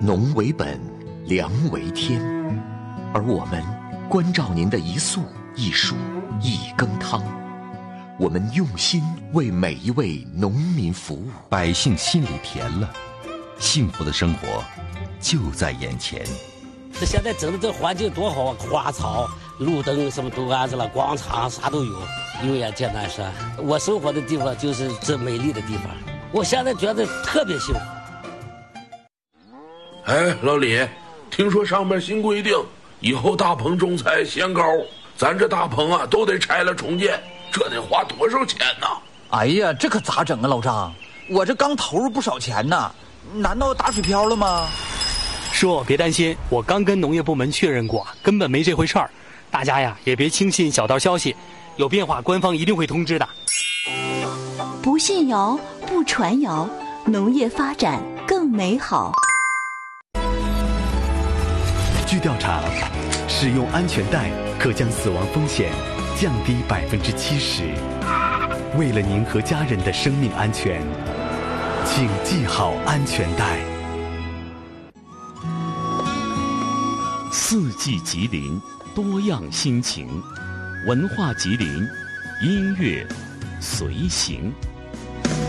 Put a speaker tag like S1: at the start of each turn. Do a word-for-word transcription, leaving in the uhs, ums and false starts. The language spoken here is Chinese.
S1: 农为本，粮为天，而我们关照您的一粟一蔬一羹汤，我们用心为每一位农民服务，
S2: 百姓心里甜了，幸福的生活就在眼前。
S3: 现在整的这环境多好啊，花草、路灯什么都安置了，广场啥都有，有眼见南山。我生活的地方就是这美丽的地方，我现在觉得特别幸福。
S4: 哎，老李，听说上面新规定，以后大棚种菜限高，咱这大棚啊都得拆了重建，这得花多少钱呢？
S5: 哎呀，这可咋整啊，老张？我这刚投入不少钱呢，难道打水漂了吗？
S6: 叔，别担心，我刚跟农业部门确认过，根本没这回事儿。大家呀，也别轻信小道消息，有变化官方一定会通知的。
S7: 不信谣，不传谣，农业发展更美好。
S8: 据调查，使用安全带可将死亡风险降低百分之七十。为了您和家人的生命安全，请系好安全带。
S9: 四季吉林，多样心情，文化吉林，音乐随行。